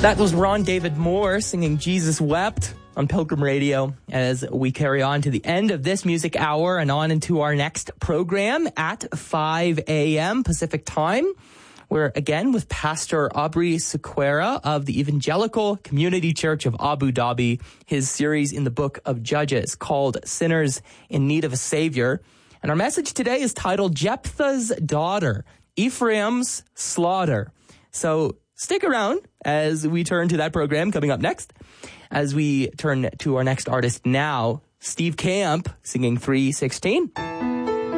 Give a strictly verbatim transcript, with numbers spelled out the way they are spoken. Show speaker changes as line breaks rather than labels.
That was Ron David Moore singing Jesus Wept on Pilgrim Radio as we carry on to the end of this music hour and on into our next program at five a.m. Pacific time. We're again with Pastor Aubrey Sequeira of the Evangelical Community Church of Abu Dhabi, his series in the book of Judges called Sinners in Need of a Savior. And our message today is titled Jephthah's Daughter, Ephraim's Slaughter. So stick around as we turn to that program coming up next. As we turn to our next artist now, Steve Camp singing three sixteen.